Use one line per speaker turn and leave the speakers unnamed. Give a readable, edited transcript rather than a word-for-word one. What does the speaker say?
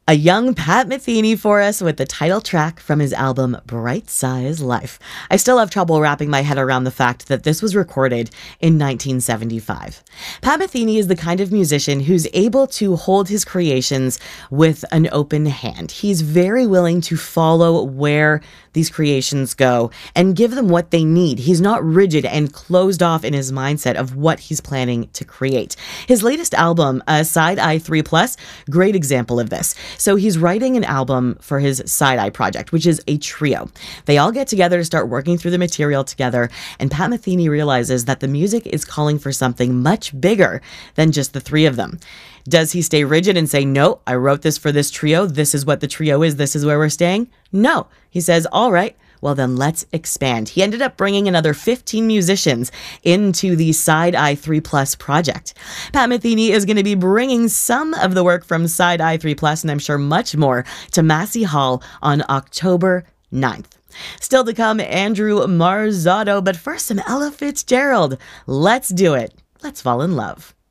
A young Pat Metheny for us with the title track from his album Bright Size Life. I still have trouble wrapping my head around the fact that this was recorded in 1975. Pat Metheny is the kind of musician who's able to hold his creations with an open hand. He's very willing to follow where these creations go and give them what they need. He's not rigid and closed off in his mindset of what he's planning to create. His latest album, Side Eye 3 Plus, great example of this. So he's writing an album for his Side Eye project, which is a trio. They all get together to start working through the material together, and Pat Metheny realizes that the music is calling for something much bigger than just the three of them. Does he stay rigid and say, no, I wrote this for this trio, this is what the trio is, this is where we're staying? No. He says, all right, well then let's expand. He ended up bringing another 15 musicians into the Side Eye 3 Plus project. Pat Metheny is going to be bringing some of the work from Side Eye 3 Plus, and I'm sure much more, to Massey Hall on October 9th. Still to come, Andrew Marzotto, but first some Ella Fitzgerald. Let's do it. Let's fall in love.